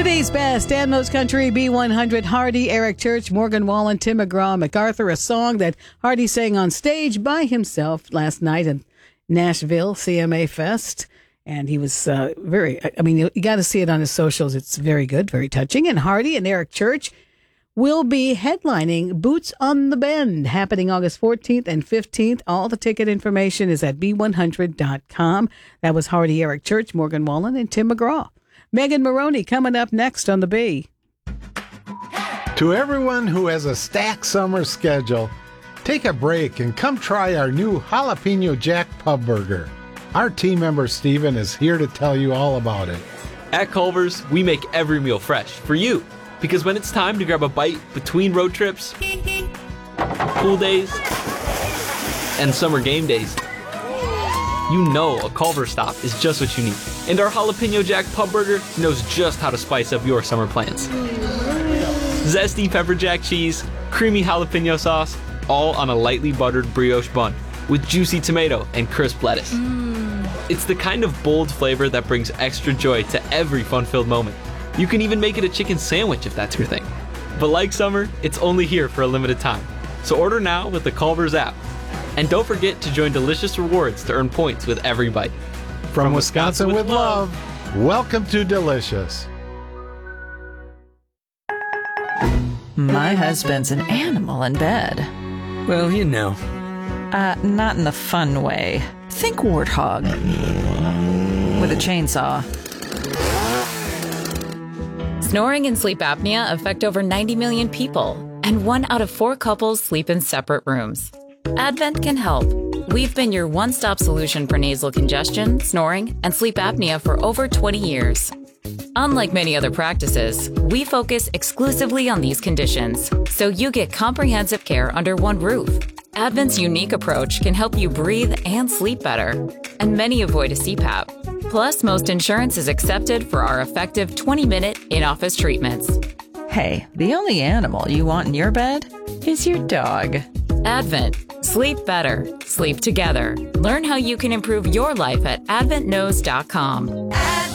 Today's best, Amlo's Country, B100, Hardy, Eric Church, Morgan Wallen, Tim McGraw, MacArthur, a song that Hardy sang on stage by himself last night in Nashville, CMA Fest. And he was you got to see it on his socials. It's very good, very touching. And Hardy and Eric Church will be headlining Boots on the Bend, happening August 14th and 15th. All the ticket information is at b100.com. That was Hardy, Eric Church, Morgan Wallen, and Tim McGraw. Megan Maroney coming up next on the B. To everyone who has a stacked summer schedule, take a break and come try our new Jalapeno Jack Pub Burger. Our team member Steven is here to tell you all about it. At Culver's, we make every meal fresh for you. Because when it's time to grab a bite between road trips, pool days, and summer game days, you know a Culver's stop is just what you need. And our Jalapeno Jack Pub Burger knows just how to spice up your summer plans. Zesty pepper jack cheese, creamy jalapeno sauce, all on a lightly buttered brioche bun with juicy tomato and crisp lettuce. It's the kind of bold flavor that brings extra joy to every fun-filled moment. You can even make it a chicken sandwich if that's your thing. But like summer, it's only here for a limited time. So order now with the Culver's app. And don't forget to join Delicious Rewards to earn points with every bite. From Wisconsin with love, welcome to Delicious. My husband's an animal in bed. Well, you know. Not in the fun way. Think warthog. With a chainsaw. Snoring and sleep apnea affect over 90 million people, and 1 out of 4 couples sleep in separate rooms. Advent can help. We've been your one-stop solution for nasal congestion, snoring, and sleep apnea for over 20 years. Unlike many other practices, we focus exclusively on these conditions, so you get comprehensive care under one roof. Advent's unique approach can help you breathe and sleep better, and many avoid a CPAP. Plus, most insurance is accepted for our effective 20-minute in-office treatments. Hey, the only animal you want in your bed is your dog. Advent. Sleep better. Sleep together. Learn how you can improve your life at adventknows.com.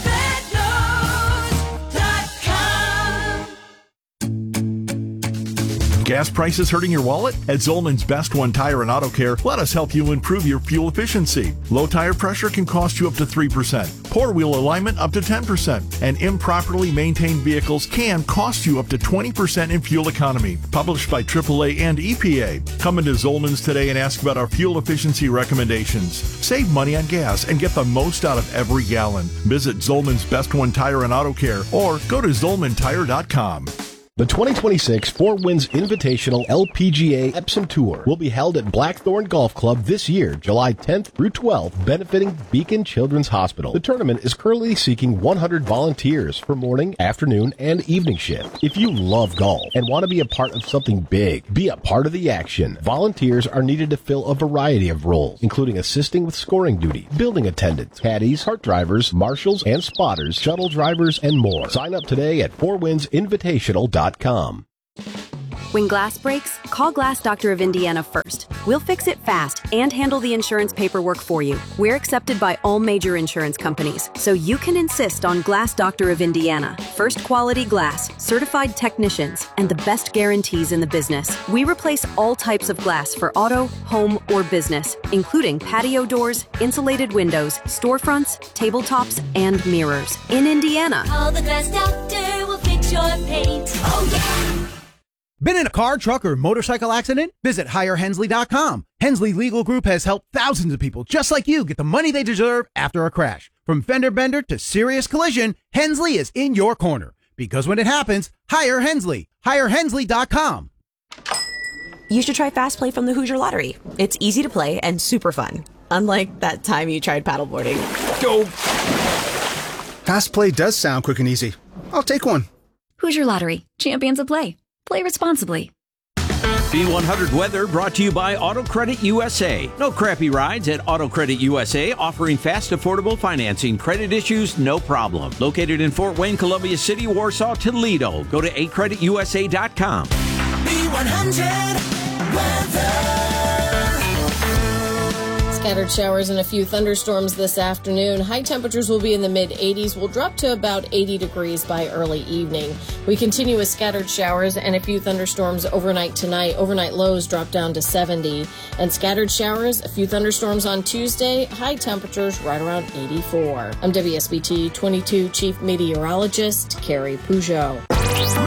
Gas prices hurting your wallet? At Zolman's Best One Tire and Auto Care, let us help you improve your fuel efficiency. Low tire pressure can cost you up to 3%. Poor wheel alignment up to 10%. And improperly maintained vehicles can cost you up to 20% in fuel economy. Published by AAA and EPA. Come into Zolman's today and ask about our fuel efficiency recommendations. Save money on gas and get the most out of every gallon. Visit Zolman's Best One Tire and Auto Care or go to ZolmanTire.com. The 2026 Four Winds Invitational LPGA Epsom Tour will be held at Blackthorn Golf Club this year, July 10th through 12th, benefiting Beacon Children's Hospital. The tournament is currently seeking 100 volunteers for morning, afternoon, and evening shift. If you love golf and want to be a part of something big, be a part of the action. Volunteers are needed to fill a variety of roles, including assisting with scoring duty, building attendants, caddies, cart drivers, marshals, and spotters, shuttle drivers, and more. Sign up today at fourwindsinvitational.com. When glass breaks, call Glass Doctor of Indiana first. We'll fix it fast and handle the insurance paperwork for you. We're accepted by all major insurance companies, so you can insist on Glass Doctor of Indiana. First quality glass, certified technicians, and the best guarantees in the business. We replace all types of glass for auto, home, or business, including patio doors, insulated windows, storefronts, tabletops, and mirrors. In Indiana. Call the Glass Doctor, will fix your paint. Oh, yeah! Been in a car, truck, or motorcycle accident? Visit HireHensley.com. Hensley Legal Group has helped thousands of people just like you get the money they deserve after a crash. From fender bender to serious collision, Hensley is in your corner. Because when it happens, hire Hensley. HireHensley.com. You should try Fast Play from the Hoosier Lottery. It's easy to play and super fun. Unlike that time you tried paddleboarding. Go! Fast Play does sound quick and easy. I'll take one. Hoosier Lottery. Champions of play. Play responsibly. B100 weather brought to you by Auto Credit USA. No crappy rides at Auto Credit USA, offering fast, affordable financing. Credit issues, no problem. Located in Fort Wayne, Columbia City, Warsaw, Toledo. Go to acreditusa.com. B100 weather. Scattered showers and a few thunderstorms this afternoon. High temperatures will be in the mid-80s. Will drop to about 80 degrees by early evening. We continue with scattered showers and a few thunderstorms overnight tonight. Overnight lows drop down to 70. And scattered showers, a few thunderstorms on Tuesday. High temperatures right around 84. I'm WSBT 22 Chief Meteorologist Carrie Peugeot.